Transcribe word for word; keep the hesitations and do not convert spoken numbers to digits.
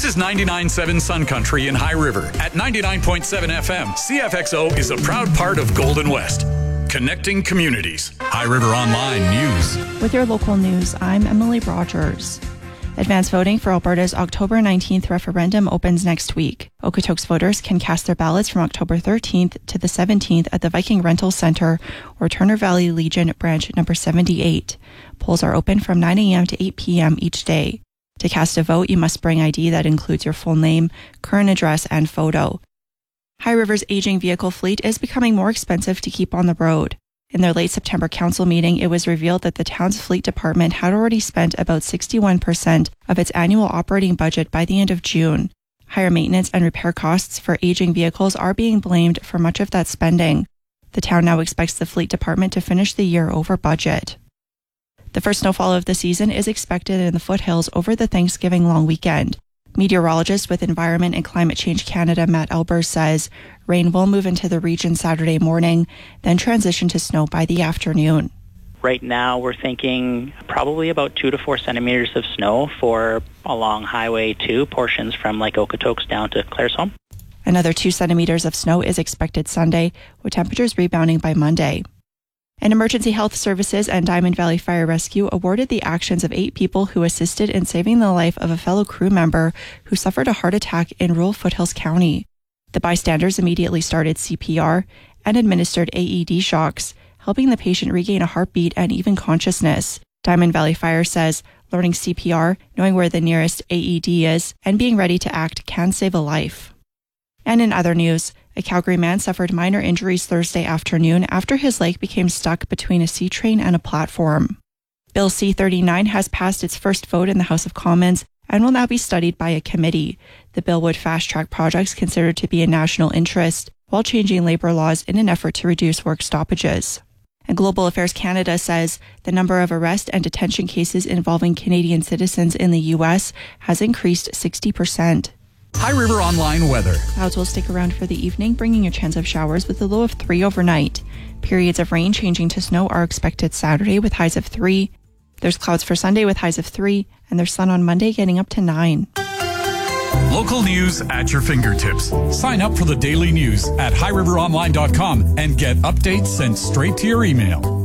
is ninety-nine point seven Sun Country in High River. At ninety-nine point seven F M, C F X O is a proud part of Golden West. Connecting communities. High River Online News. With your local news, I'm Emily Rogers. Advance voting for Alberta's October nineteenth referendum opens next week. Okotoks voters can cast their ballots from October thirteenth to the seventeenth at the Viking Rental Centre or Turner Valley Legion branch number seventy-eight. Polls are open from nine a.m. to eight p.m. each day. To cast a vote, you must bring I D that includes your full name, current address, and photo. High River's aging vehicle fleet is becoming more expensive to keep on the road. In their late September council meeting, it was revealed that the town's fleet department had already spent about sixty-one percent of its annual operating budget by the end of June. Higher maintenance and repair costs for aging vehicles are being blamed for much of that spending. The town now expects the fleet department to finish the year over budget. The first snowfall of the season is expected in the foothills over the Thanksgiving long weekend. Meteorologist with Environment and Climate Change Canada, Matt Elbers, says rain will move into the region Saturday morning, then transition to snow by the afternoon. Right now, we're thinking probably about two to four centimeters of snow for along Highway two, portions from Lake Okotoks down to Claresholm. Another two centimeters of snow is expected Sunday, with temperatures rebounding by Monday. And Emergency Health Services and Diamond Valley Fire Rescue awarded the actions of eight people who assisted in saving the life of a fellow crew member who suffered a heart attack in rural Foothills County. The bystanders immediately started C P R and administered A E D shocks, helping the patient regain a heartbeat and even consciousness. Diamond Valley Fire says learning C P R, knowing where the nearest A E D is, and being ready to act can save a life. And in other news, a Calgary man suffered minor injuries Thursday afternoon after his leg became stuck between a C train and a platform. Bill C thirty-nine has passed its first vote in the House of Commons and will now be studied by a committee. The bill would fast-track projects considered to be a national interest while changing labour laws in an effort to reduce work stoppages. And Global Affairs Canada says the number of arrest and detention cases involving Canadian citizens in the U S has increased sixty percent. High River Online weather. Clouds will stick around for the evening, bringing a chance of showers with a low of three overnight. Periods of rain changing to snow are expected Saturday with highs of three. There's clouds for Sunday with highs of three, and there's sun on Monday getting up to nine. Local news at your fingertips. Sign up for the daily news at high river online dot com and get updates sent straight to your email.